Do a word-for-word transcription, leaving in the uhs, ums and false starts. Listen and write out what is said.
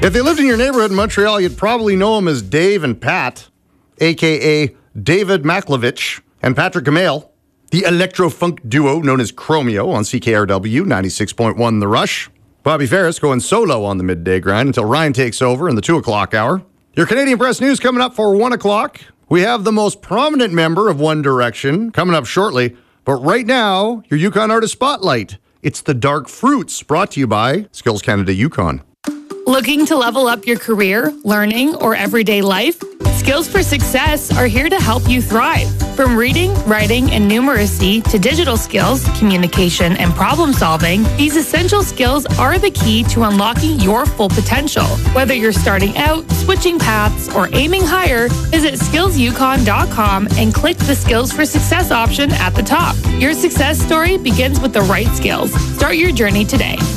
If they lived in your neighborhood in Montreal, you'd probably know them as Dave and Pat, a k a. David Maklovich and Patrick Gamale, the electro-funk duo known as Chromeo on C K R W ninety-six point one The Rush. Bobby Ferris going solo on the midday grind until Ryan takes over in the two o'clock hour. Your Canadian Press News coming up for one o'clock. We have the most prominent member of One Direction coming up shortly. But right now, your Yukon Artist Spotlight. It's the Dark Fruits, brought to you by Skills Canada Yukon. Looking to level up your career, learning, or everyday life? Skills for Success are here to help you thrive. From reading, writing, and numeracy to digital skills, communication, and problem solving, these essential skills are the key to unlocking your full potential. Whether you're starting out, switching paths, or aiming higher, visit skills yukon dot com and click the Skills for Success option at the top. Your success story begins with the right skills. Start your journey today.